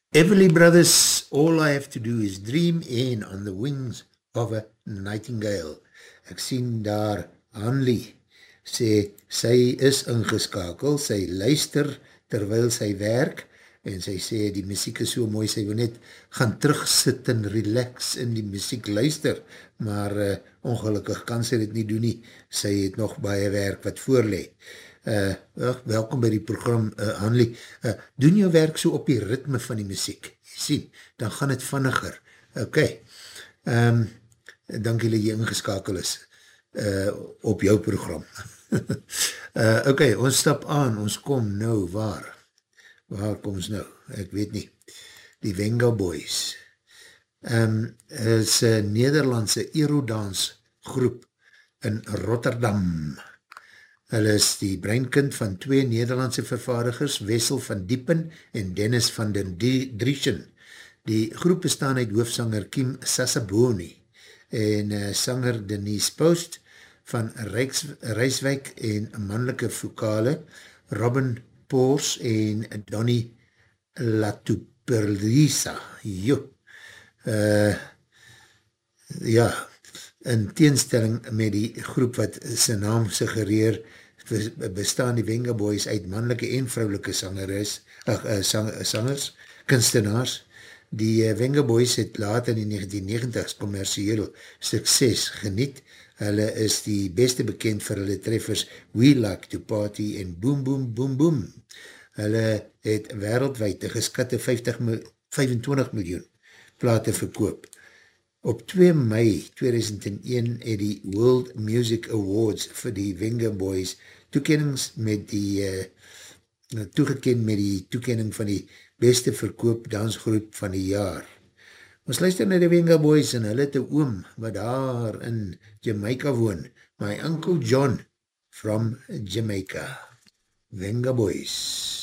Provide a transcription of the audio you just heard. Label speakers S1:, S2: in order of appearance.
S1: Everly Brothers, all I have to do is dream in on the wings of a nightingale. Ek sien daar Hanlie sê, sy is ingeskakel, sy luister terwyl sy werk, en sy sê die muziek is so mooi, sy wil net gaan terugsit en relax in die muziek luister, maar ongelukkig kan sy dit nie doen nie, sy het nog baie werk wat voorlee. Welkom by die program, Hanlie. Doen jou werk so op die ritme van die muziek. Sien, dan gaan het vanniger. Ok, dank julle jy ingeskakel is op jou program. Ok, ons stap aan, ons kom nou waar? Waar kom ons nou? Ek weet nie. Die Venga Boys. Is een Nederlandse aerodans groep in Rotterdam. Hulle is die breinkind van twee Nederlandse vervaardigers, Wessel van Diepen en Dennis van den Drieschen. Die groep bestaan uit hoofsanger Kim Sassaboni en sanger Denise Post van Rijswijk en mannelike vokale Robin Poors en Donnie Latuperlisa. Ja, in teenstelling met die groep wat sy naam suggereer, bestaan die Venga Boys uit mannelike en vrouwelike sangers, kunstenaars. Die Venga Boys het laat in die 1990s commercieel sukses geniet. Hulle is die beste bekend vir hulle treffers We Like to Party en Boom Boom Boom Boom. Hulle het wereldwijd een geskatte 25 miljoen plate verkoop. Op 2 Mei 2001 het die World Music Awards vir die Venga Boys toekennings met die toegeken met die toekenning van die beste verkoop dansgroep van die jaar. Ons luister na die Venga Boys en hulle het een oom wat daar in Jamaica woon, my Uncle John from Jamaica. Venga Boys.